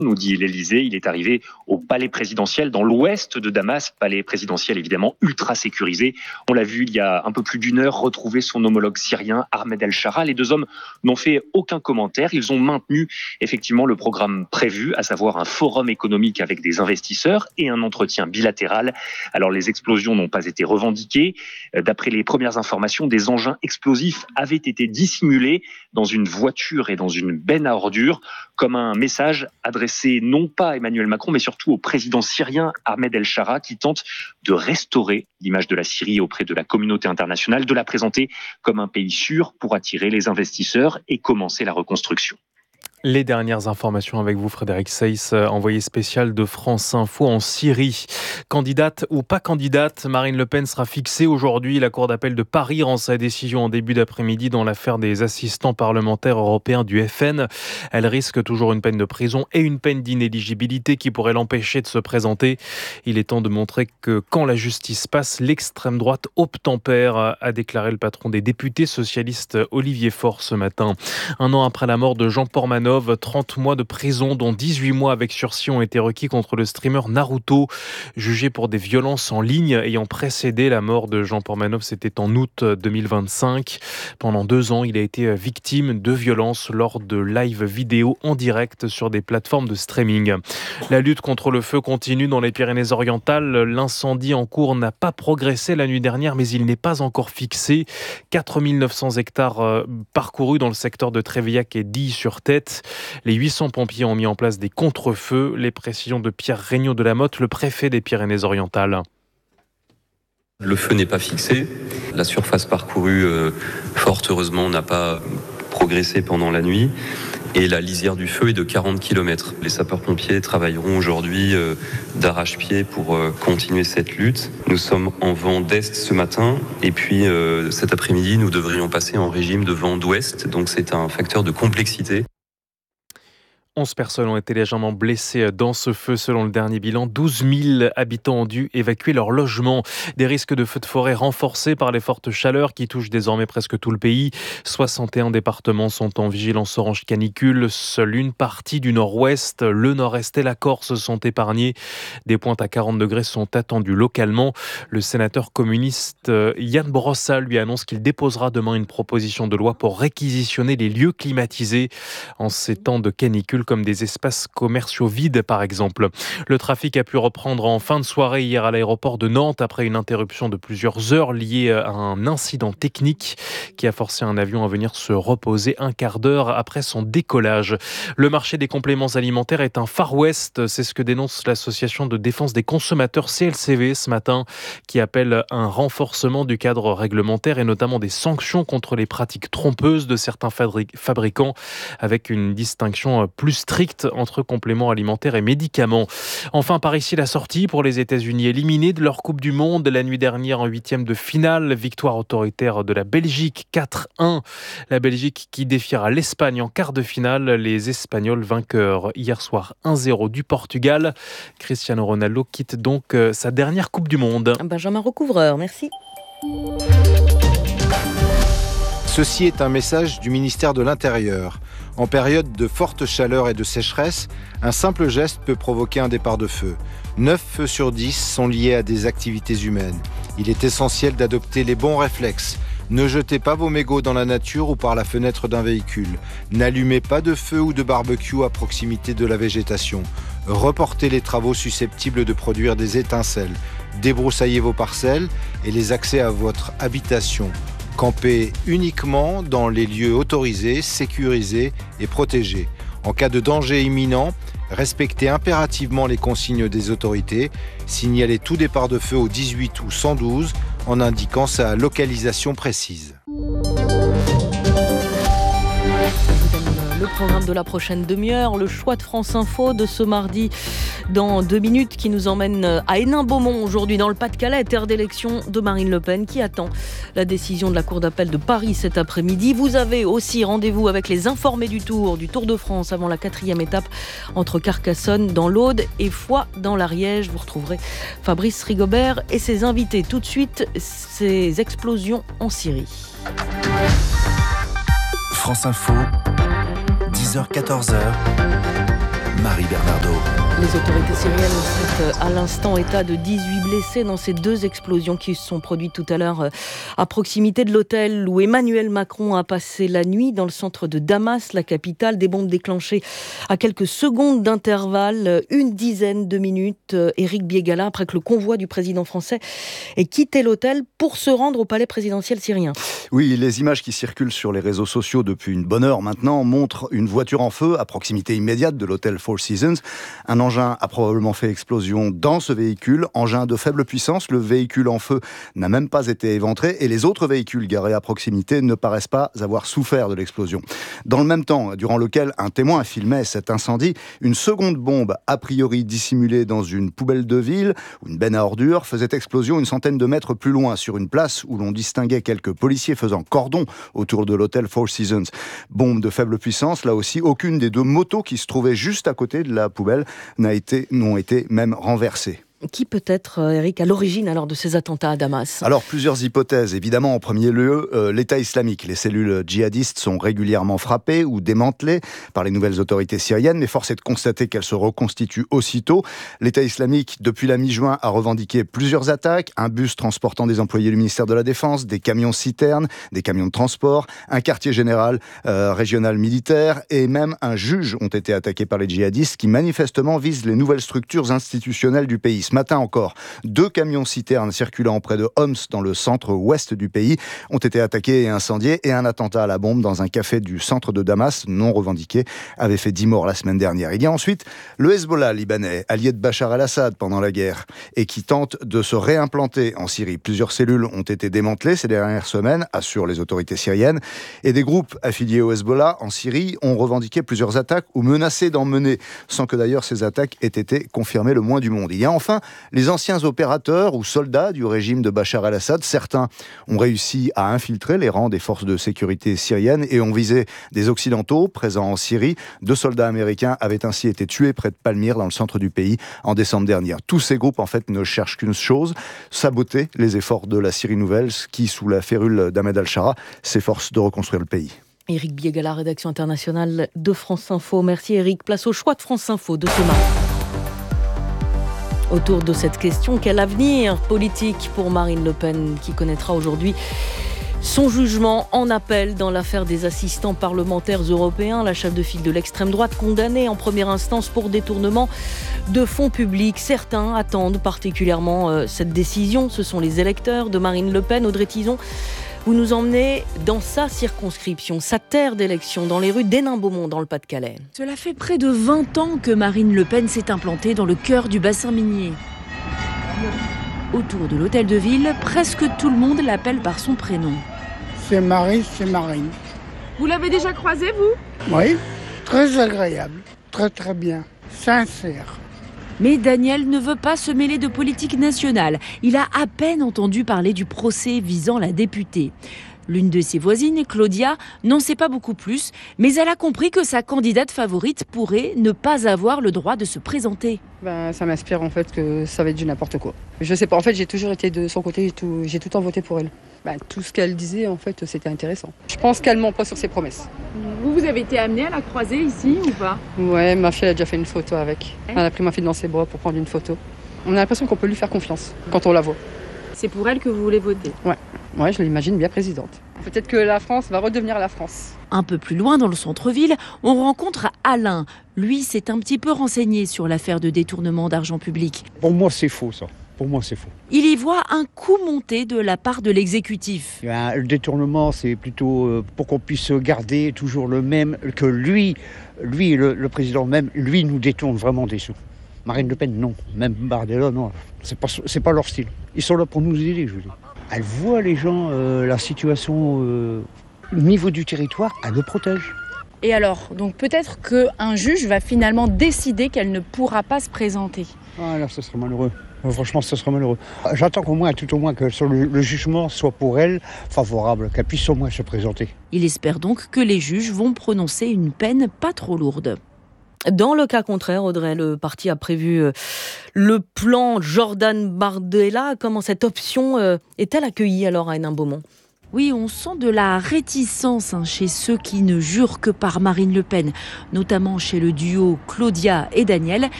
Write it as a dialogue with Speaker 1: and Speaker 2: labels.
Speaker 1: nous dit l'Élysée. Il est arrivé au palais présidentiel dans l'ouest de Damas, palais présidentiel évidemment ultra sécurisé. On l'a vu il y a un peu plus d'une heure retrouver son homologue syrien Ahmed El-Shara. Les deux hommes n'ont fait aucun commentaire. Ils ont maintenu effectivement le programme prévu, à savoir un forum économique avec des investisseurs et un entretien bilatéral. Alors les explosions n'ont pas été revendiquées. D'après les premières informations, des engins explosifs avaient été dissimulés dans une voiture et dans une benne à ordures, comme un message adressé non pas à Emmanuel Macron, mais surtout au président syrien Ahmed El-Shara, qui tente de restaurer l'image de la Syrie auprès de la communauté internationale, de la présenter comme un pays sûr pour attirer les investisseurs et commencer la reconstruction.
Speaker 2: Les dernières informations avec vous, Frédéric Seyss, envoyé spécial de France Info en Syrie. Candidate ou pas candidate, Marine Le Pen sera fixée aujourd'hui. La Cour d'appel de Paris rend sa décision en début d'après-midi dans l'affaire des assistants parlementaires européens du FN. Elle risque toujours une peine de prison et une peine d'inéligibilité qui pourrait l'empêcher de se présenter. Il est temps de montrer que quand la justice passe, l'extrême droite obtempère, a déclaré le patron des députés socialistes Olivier Faure ce matin. Un an après la mort de Jean Portmanov, 30 mois de prison, dont 18 mois avec sursis, ont été requis contre le streamer Naruto, jugé pour des violences en ligne ayant précédé la mort de Jean Portmanov. C'était en août 2025. Pendant 2 ans, il a été victime de violences lors de live vidéo en direct sur des plateformes de streaming. La lutte contre le feu continue dans les Pyrénées-Orientales. L'incendie en cours n'a pas progressé la nuit dernière, mais il n'est pas encore fixé. 4900 hectares parcourus dans le secteur de Trévillac et d'Illy-sur-Tête. Les 800 pompiers ont mis en place des contre-feux. Les précisions de Pierre Regnault de la Motte, le préfet des Pyrénées-Orientales.
Speaker 3: Le feu n'est pas fixé. La surface parcourue, fort heureusement, n'a pas progressé pendant la nuit. Et la lisière du feu est de 40 km. Les sapeurs-pompiers travailleront aujourd'hui d'arrache-pied pour continuer cette lutte. Nous sommes en vent d'est ce matin et puis cet après-midi, nous devrions passer en régime de vent d'ouest. Donc c'est un facteur de complexité.
Speaker 2: 11 personnes ont été légèrement blessées dans ce feu selon le dernier bilan. 12 000 habitants ont dû évacuer leur logement. Des risques de feux de forêt renforcés par les fortes chaleurs qui touchent désormais presque tout le pays. 61 départements sont en vigilance orange canicule. Seule une partie du nord-ouest, le nord-est et la Corse sont épargnés. Des pointes à 40 degrés sont attendues localement. Le sénateur communiste Yann Brossa lui annonce qu'il déposera demain une proposition de loi pour réquisitionner les lieux climatisés en ces temps de canicule, comme des espaces commerciaux vides par exemple. Le trafic a pu reprendre en fin de soirée hier à l'aéroport de Nantes après une interruption de plusieurs heures liée à un incident technique qui a forcé un avion à venir se reposer un quart d'heure après son décollage. Le marché des compléments alimentaires est un Far West, c'est ce que dénonce l'association de défense des consommateurs CLCV ce matin, qui appelle un renforcement du cadre réglementaire et notamment des sanctions contre les pratiques trompeuses de certains fabricants, avec une distinction plus stricte entre compléments alimentaires et médicaments. Enfin, par ici, la sortie pour les États-Unis éliminés de leur Coupe du Monde la nuit dernière en 8e de finale. Victoire autoritaire de la Belgique 4-1. La Belgique qui défiera l'Espagne en quart de finale. Les Espagnols vainqueurs hier soir 1-0 du Portugal. Cristiano Ronaldo quitte donc sa dernière Coupe du Monde.
Speaker 4: Benjamin Recouvreur, merci.
Speaker 5: Ceci est un message du ministère de l'Intérieur. En période de forte chaleur et de sécheresse, un simple geste peut provoquer un départ de feu. 9 feux sur 10 sont liés à des activités humaines. Il est essentiel d'adopter les bons réflexes. Ne jetez pas vos mégots dans la nature ou par la fenêtre d'un véhicule. N'allumez pas de feu ou de barbecue à proximité de la végétation. Reportez les travaux susceptibles de produire des étincelles. Débroussaillez vos parcelles et les accès à votre habitation. Campez uniquement dans les lieux autorisés, sécurisés et protégés. En cas de danger imminent, respectez impérativement les consignes des autorités. Signalez tout départ de feu au 18 ou 112 en indiquant sa localisation précise.
Speaker 4: Le programme de la prochaine demi-heure, le choix de France Info de ce mardi dans 2 minutes qui nous emmène à Hénin-Beaumont aujourd'hui dans le Pas-de-Calais, terre d'élection de Marine Le Pen qui attend la décision de la Cour d'appel de Paris cet après-midi. Vous avez aussi rendez-vous avec les informés du Tour de France avant la 4e étape entre Carcassonne dans l'Aude et Foix dans l'Ariège. Vous retrouverez Fabrice Rigobert et ses invités. Tout de suite, ces explosions en Syrie.
Speaker 6: France Info, 10h-14h, Marie Bernardo.
Speaker 4: Les autorités syriennes font à l'instant état de 18 blessés dans ces 2 explosions qui se sont produites tout à l'heure à proximité de l'hôtel où Emmanuel Macron a passé la nuit dans le centre de Damas, la capitale. Des bombes déclenchées à quelques secondes d'intervalle, une dizaine de minutes. Éric Biégala, après que le convoi du président français ait quitté l'hôtel pour se rendre au palais présidentiel syrien.
Speaker 7: Oui, les images qui circulent sur les réseaux sociaux depuis une bonne heure maintenant montrent une voiture en feu à proximité immédiate de l'hôtel Four Seasons. Un engin a probablement fait explosion dans ce véhicule, engin de faible puissance. Le véhicule en feu n'a même pas été éventré et les autres véhicules garés à proximité ne paraissent pas avoir souffert de l'explosion. Dans le même temps, durant lequel un témoin filmait cet incendie, une seconde bombe, a priori dissimulée dans une poubelle de ville ou une benne à ordures, faisait explosion une centaine de mètres plus loin sur une place où l'on distinguait quelques policiers faisant cordon autour de l'hôtel Four Seasons. Bombe de faible puissance, là aussi, aucune des 2 motos qui se trouvaient juste à côté de la poubelle n'ont été même renversées.
Speaker 4: Qui peut être, Eric, à l'origine alors de ces attentats à Damas ?
Speaker 7: Alors, plusieurs hypothèses. Évidemment, en premier lieu, l'État islamique. Les cellules djihadistes sont régulièrement frappées ou démantelées par les nouvelles autorités syriennes, mais force est de constater qu'elles se reconstituent aussitôt. L'État islamique, depuis la mi-juin, a revendiqué plusieurs attaques. Un bus transportant des employés du ministère de la Défense, des camions-citernes, des camions de transport, un quartier général régional militaire et même un juge ont été attaqués par les djihadistes qui manifestement visent les nouvelles structures institutionnelles du pays. Ce matin encore, 2 camions-citernes circulant près de Homs, dans le centre-ouest du pays, ont été attaqués et incendiés, et un attentat à la bombe dans un café du centre de Damas, non revendiqué, avait fait 10 morts la semaine dernière. Il y a ensuite le Hezbollah libanais, allié de Bachar al-Assad pendant la guerre, et qui tente de se réimplanter en Syrie. Plusieurs cellules ont été démantelées ces dernières semaines, assurent les autorités syriennes, et des groupes affiliés au Hezbollah en Syrie ont revendiqué plusieurs attaques ou menacé d'en mener, sans que d'ailleurs ces attaques aient été confirmées le moins du monde. Il y a enfin les anciens opérateurs ou soldats du régime de Bachar el-Assad. Certains ont réussi à infiltrer les rangs des forces de sécurité syriennes et ont visé des Occidentaux présents en Syrie. 2 soldats américains avaient ainsi été tués près de Palmyre, dans le centre du pays, en décembre dernier. Tous ces groupes, en fait, ne cherchent qu'une chose, saboter les efforts de la Syrie nouvelle, qui, sous la férule d'Ahmed al-Shara, s'efforce de reconstruire le pays.
Speaker 4: Éric Biégala, rédaction internationale de France Info. Merci Éric. Place au choix de France Info de ce matin. Autour de cette question, quel avenir politique pour Marine Le Pen, qui connaîtra aujourd'hui son jugement en appel dans l'affaire des assistants parlementaires européens. La chef de file de l'extrême droite condamnée en première instance pour détournement de fonds publics. Certains attendent particulièrement cette décision. Ce sont les électeurs de Marine Le Pen. Audrey Tizon, vous nous emmenez dans sa circonscription, sa terre d'élection, dans les rues d'Hénin-Beaumont, dans le Pas-de-Calais.
Speaker 8: Cela fait près de 20 ans que Marine Le Pen s'est implantée dans le cœur du bassin minier. Autour de l'hôtel de ville, presque tout le monde l'appelle par son prénom.
Speaker 9: C'est Marie, c'est Marine.
Speaker 8: Vous l'avez déjà croisée, vous ?
Speaker 9: Oui, très agréable, très très bien, sincère.
Speaker 8: Mais Daniel ne veut pas se mêler de politique nationale. Il a à peine entendu parler du procès visant la députée. L'une de ses voisines, Claudia, n'en sait pas beaucoup plus, mais elle a compris que sa candidate favorite pourrait ne pas avoir le droit de se présenter.
Speaker 10: Ça m'inspire en fait que ça va être du n'importe quoi. Je sais pas, en fait j'ai toujours été de son côté, j'ai tout le temps voté pour elle. Tout ce qu'elle disait en fait c'était intéressant. Je pense qu'elle ment pas sur ses promesses.
Speaker 8: Vous avez été amenée à la croiser ici ou pas ?
Speaker 10: Ouais, ma fille a déjà fait une photo avec. Elle a pris ma fille dans ses bras pour prendre une photo. On a l'impression qu'on peut lui faire confiance quand on la voit.
Speaker 8: C'est pour elle que vous voulez voter ?
Speaker 10: Ouais, je l'imagine bien présidente. Peut-être que la France va redevenir la France.
Speaker 8: Un peu plus loin dans le centre-ville, on rencontre Alain. Lui, s'est un petit peu renseigné sur l'affaire de détournement d'argent public.
Speaker 11: Pour moi, c'est faux, ça. Pour moi, c'est faux.
Speaker 8: Il y voit un coup monté de la part de l'exécutif.
Speaker 11: Le détournement, c'est plutôt pour qu'on puisse garder toujours le même, que lui le président même, lui nous détourne vraiment des sous. Marine Le Pen, non. Même Bardella, non. C'est pas leur style. Ils sont là pour nous aider, je veux dire. Elle voit les gens, la situation au niveau du territoire, elle le protège.
Speaker 12: Et alors, donc peut-être qu'un juge va finalement décider qu'elle ne pourra pas se présenter.
Speaker 11: Ah là, ce serait malheureux. Franchement, ce serait malheureux. J'attends tout au moins que le jugement soit pour elle favorable, qu'elle puisse au moins se présenter.
Speaker 8: Il espère donc que les juges vont prononcer une peine pas trop lourde.
Speaker 4: Dans le cas contraire, Audrey, le parti a prévu le plan Jordan Bardella. Comment cette option est-elle accueillie alors à Hénin-Beaumont ?
Speaker 8: Oui, on sent de la réticence chez ceux qui ne jurent que par Marine Le Pen, notamment chez le duo Claudia et Daniel.